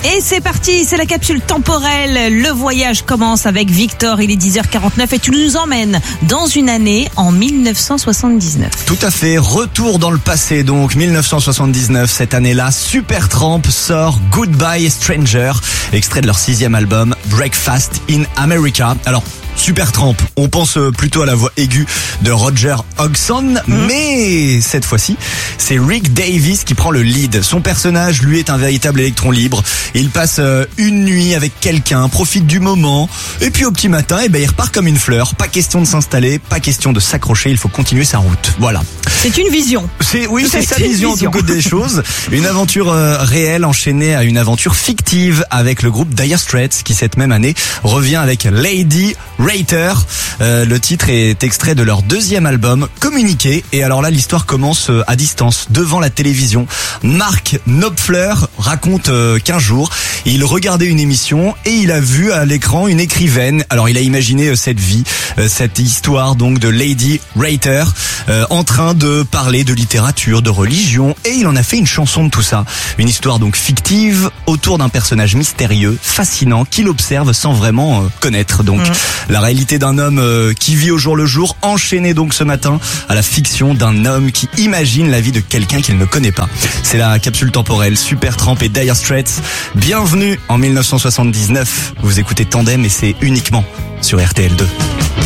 Et c'est parti, c'est la capsule temporelle. Le voyage commence avec Victor, il est 10h49 et tu nous emmènes dans une année en 1979. Tout à fait, retour dans le passé donc, 1979, cette année-là, Supertramp sort Goodbye Stranger, extrait de leur 6e album Breakfast in America. Alors, Supertramp, on pense plutôt à la voix aiguë de Roger Hodgson, mais cette fois-ci, c'est Rick Davies qui prend le lead. Son personnage, lui, est un véritable électron libre. Il passe une nuit avec quelqu'un, profite du moment, et puis au petit matin, il repart comme une fleur. Pas question de s'installer, pas question de s'accrocher, il faut continuer sa route. Voilà. C'est une vision. C'est sa vision en tout cas des choses. Une aventure réelle enchaînée à une aventure fictive avec le groupe Dire Straits qui cette même année revient avec Lady Writer. Le titre est extrait de leur 2e album Communiqué. Et alors là, l'histoire commence à distance devant la télévision. Mark Knopfler raconte qu'un jour, il regardait une émission et il a vu à l'écran une écrivaine. Alors il a imaginé cette vie, cette histoire donc de Lady Writer en train de parler de littérature, de religion, et il en a fait une chanson de tout ça. Une histoire donc fictive autour d'un personnage mystérieux, fascinant, qu'il observe sans vraiment connaître. Donc la réalité d'un homme qui vit au jour le jour, enchaîné donc ce matin à la fiction d'un homme qui imagine la vie de quelqu'un qu'il ne connaît pas. C'est la capsule temporelle Supertramp et Dire Straits. Bienvenue en 1979. Vous écoutez Tandem et c'est uniquement sur RTL2.